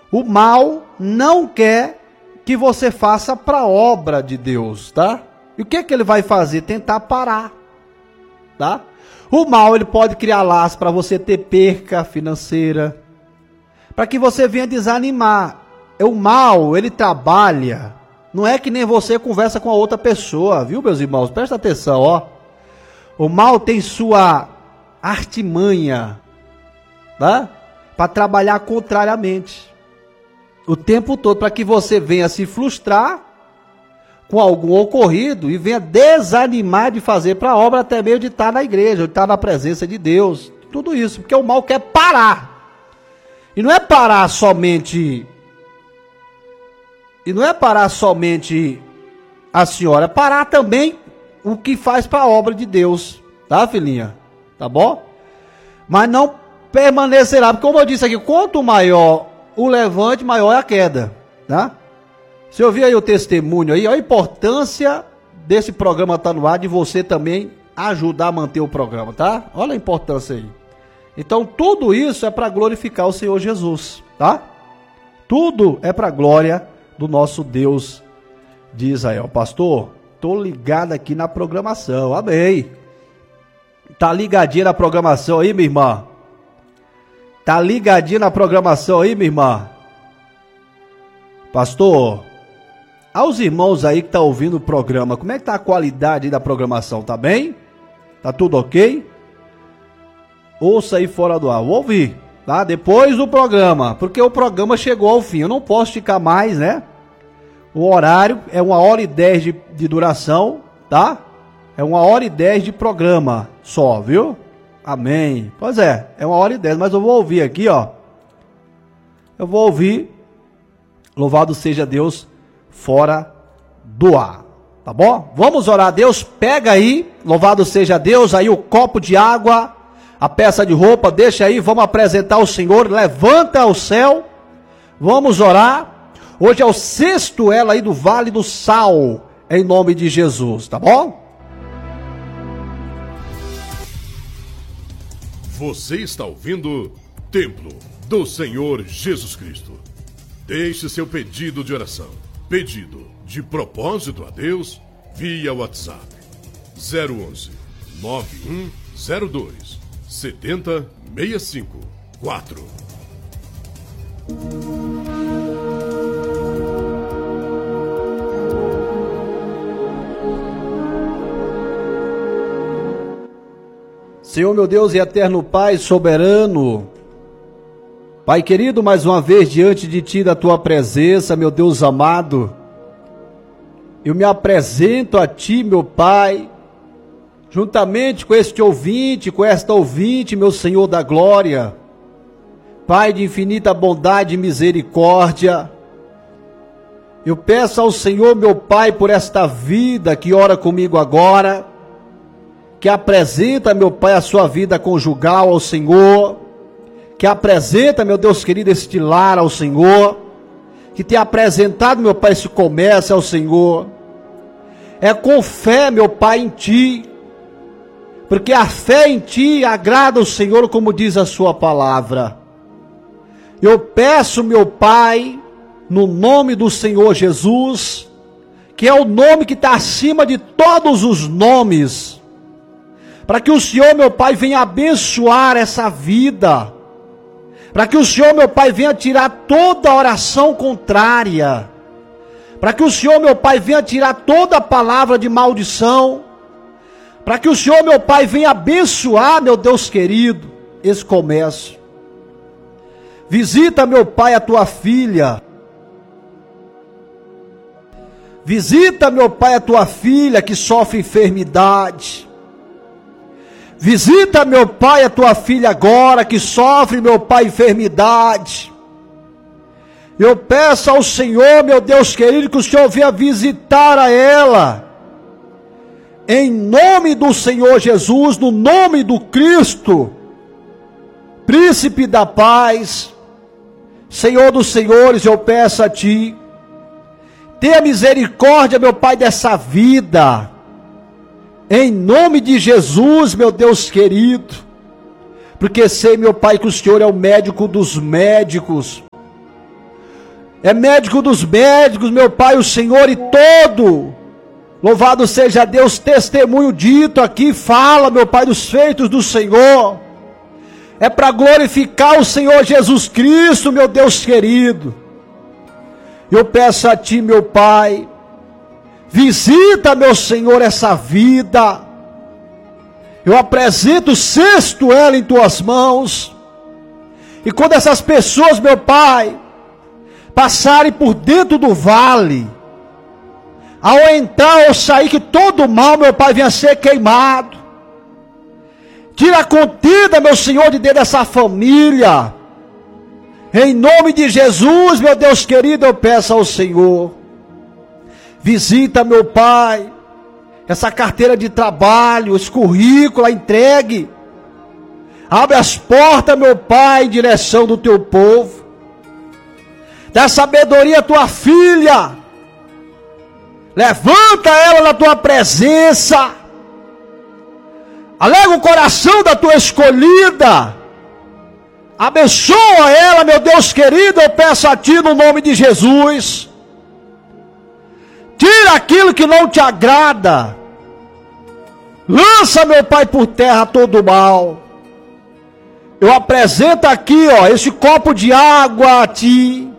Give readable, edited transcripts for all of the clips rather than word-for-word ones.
O mal não quer que você faça para a obra de Deus, tá? E o que é que ele vai fazer? Tentar parar, tá? O mal, ele pode criar laços para você ter perca financeira, para que você venha desanimar. O mal, ele trabalha, não é que nem você conversa com a outra pessoa, viu, meus irmãos? Presta atenção, ó. O mal tem sua artimanha, tá? Para trabalhar contrariamente o tempo todo, para que você venha se frustrar com algum ocorrido e venha desanimar de fazer para a obra, até mesmo de estar na igreja, de estar na presença de Deus, tudo isso, porque o mal quer parar. E não é parar somente a senhora, é parar também o que faz para a obra de Deus, tá, filhinha? Tá bom? Mas não permanecerá, porque como eu disse aqui, quanto maior o levante, maior é a queda, tá? Você ouviu aí o testemunho aí, a importância desse programa estar no ar, de você também ajudar a manter o programa, tá? Olha a importância aí. Então tudo isso é para glorificar o Senhor Jesus, tá? Tudo é para a glória do nosso Deus de Israel. Pastor, tô ligado aqui na programação, amém. Tá ligadinha na programação aí, minha irmã? Tá ligadinho na programação aí, minha irmã? Pastor, aos irmãos aí que estão ouvindo o programa, como é que tá a qualidade da programação? Tá bem? Tá tudo ok? Ouça aí fora do ar, vou ouvir, tá? Depois do programa, porque o programa chegou ao fim, eu não posso ficar mais, né? O horário é 1h10 de duração, tá? É 1h10 de programa só, viu? Amém. Pois é 1h10, mas eu vou ouvir aqui, ó. Eu vou ouvir, louvado seja Deus, fora do ar, tá bom? Vamos orar a Deus, pega aí, louvado seja Deus, aí o copo de água, a peça de roupa, deixa aí, vamos apresentar o Senhor, levanta ao céu, vamos orar. Hoje é o 6º elo aí do Vale do Sal, em nome de Jesus, tá bom? Você está ouvindo Templo do Senhor Jesus Cristo. Deixe seu pedido de oração, pedido de propósito a Deus, via WhatsApp 011 9102 7065 4. Senhor meu Deus e eterno Pai soberano, Pai querido, mais uma vez diante de Ti, da Tua presença, meu Deus amado, eu me apresento a Ti, meu Pai, juntamente com este ouvinte, com esta ouvinte, meu Senhor da glória, Pai de infinita bondade e misericórdia, eu peço ao Senhor, meu Pai, por esta vida que ora comigo agora, que apresenta, meu Pai, a sua vida conjugal ao Senhor, que apresenta, meu Deus querido, este lar ao Senhor, que tem apresentado, meu Pai, esse comércio ao Senhor. É com fé, meu Pai, em Ti, porque a fé em Ti agrada o Senhor, como diz a sua palavra. Eu peço, meu Pai, no nome do Senhor Jesus, que é o nome que está acima de todos os nomes, para que o Senhor, meu Pai, venha abençoar essa vida, para que o Senhor, meu Pai, venha tirar toda oração contrária, para que o Senhor, meu Pai, venha tirar toda palavra de maldição, para que o Senhor, meu Pai, venha abençoar, meu Deus querido, esse comércio. Visita, meu Pai, a tua filha. Visita, meu Pai, a tua filha que sofre enfermidade. Visita, meu Pai, a tua filha agora que sofre, meu Pai, enfermidade. Eu peço ao Senhor, meu Deus querido, que o Senhor venha visitar a ela. Em nome do Senhor Jesus, no nome do Cristo, Príncipe da paz, Senhor dos senhores, eu peço a Ti, tenha misericórdia, meu Pai, dessa vida. Em nome de Jesus, meu Deus querido, porque sei, meu Pai, que o Senhor é o médico dos médicos, é médico dos médicos, meu Pai, o Senhor, e todo, louvado seja Deus, testemunho dito aqui, fala, meu Pai, dos feitos do Senhor, é para glorificar o Senhor Jesus Cristo, meu Deus querido. Eu peço a Ti, meu Pai, visita, meu Senhor, essa vida. Eu apresento, cesto ela em Tuas mãos. E quando essas pessoas, meu Pai, passarem por dentro do vale, ao entrar ou sair, que todo mal, meu Pai, venha ser queimado. Tira a contenda, meu Senhor, de dentro dessa família. Em nome de Jesus, meu Deus querido, eu peço ao Senhor. Visita, meu Pai, essa carteira de trabalho, esse currículo, entregue. Abre as portas, meu Pai, em direção do Teu povo. Dá sabedoria à Tua filha. Levanta ela na Tua presença. Alegra o coração da Tua escolhida. Abençoa ela, meu Deus querido, eu peço a Ti no nome de Jesus. Tira aquilo que não te agrada. Lança, meu Pai, por terra todo o mal. Eu apresento aqui, esse copo de água a Ti.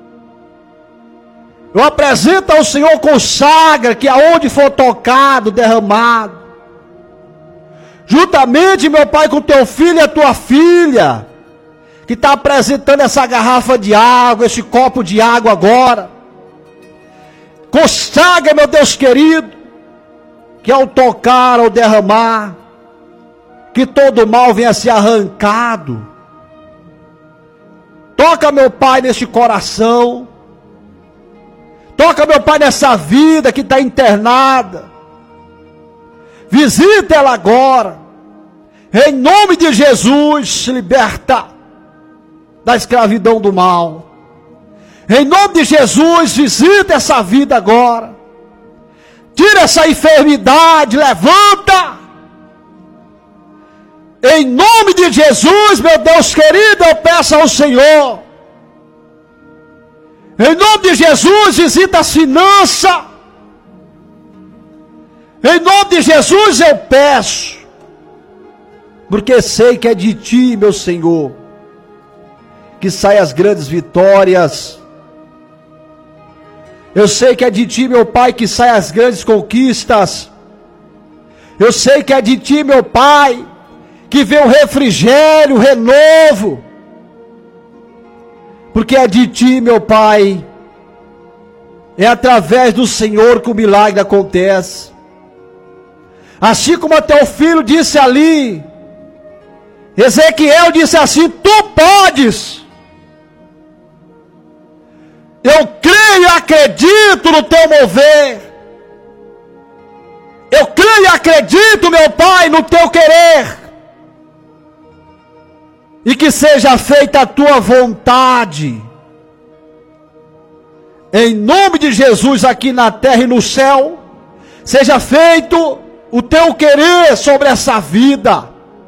Eu apresento ao Senhor, consagra, que aonde for tocado, derramado, juntamente, meu Pai, com Teu filho e a Tua filha, que está apresentando essa garrafa de água, esse copo de água agora. Consagra, meu Deus querido, que ao tocar, ao derramar, que todo mal venha a ser arrancado. Toca, meu Pai, neste coração. Toca, meu Pai, nessa vida que está internada. Visita ela agora. Em nome de Jesus, liberta da escravidão do mal. Em nome de Jesus, visita essa vida agora. Tira essa enfermidade, levanta. Em nome de Jesus, meu Deus querido, eu peço ao Senhor. Em nome de Jesus, visita as finanças. Em nome de Jesus eu peço. Porque sei que é de Ti, meu Senhor, que saem as grandes vitórias. Eu sei que é de Ti, meu Pai, que saem as grandes conquistas. Eu sei que é de Ti, meu Pai, que vem o refrigério, o renovo. Porque é de Ti, meu Pai, é através do Senhor que o milagre acontece. Assim como até o filho disse ali, Ezequiel disse assim: Tu podes. Eu creio e acredito no Teu mover. Eu creio e acredito, meu Pai, no Teu querer. E que seja feita a Tua vontade. Em nome de Jesus, aqui na terra e no céu, seja feito o Teu querer sobre essa vida.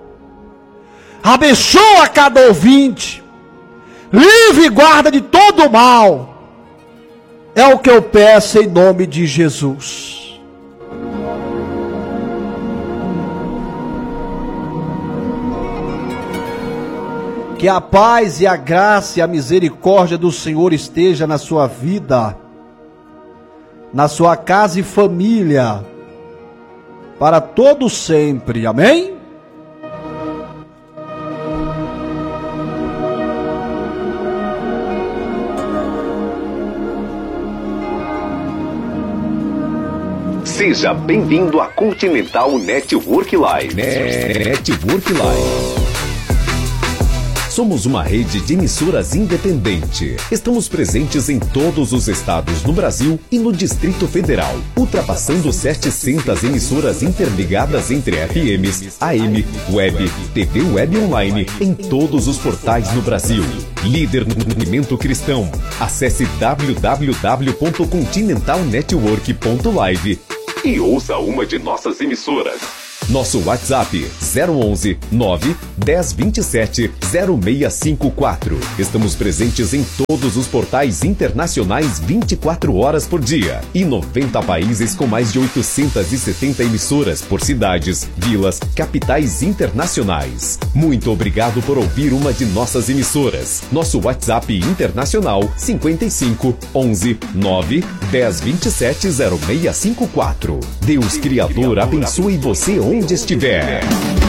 Abençoa cada ouvinte. Livre e guarda de todo o mal. É o que eu peço em nome de Jesus. Que a paz e a graça e a misericórdia do Senhor esteja na sua vida, na sua casa e família, para todo sempre. Amém? Seja bem-vindo à Continental Network Live. Network Live. Somos uma rede de emissoras independente. Estamos presentes em todos os estados no Brasil e no Distrito Federal, ultrapassando 700 emissoras interligadas entre FMs, AM, Web, TV Web Online, em todos os portais no Brasil. Líder no movimento cristão. Acesse www.continentalnetwork.live e ouça uma de nossas emissoras. Nosso WhatsApp 011 9 1027 0654. Estamos presentes em todos os portais internacionais 24 horas por dia e 90 países com mais de 870 emissoras por cidades, vilas, capitais internacionais. Muito obrigado por ouvir uma de nossas emissoras. Nosso WhatsApp internacional 55 11 9 1027 0654. Deus Criador abençoe você onde estiver.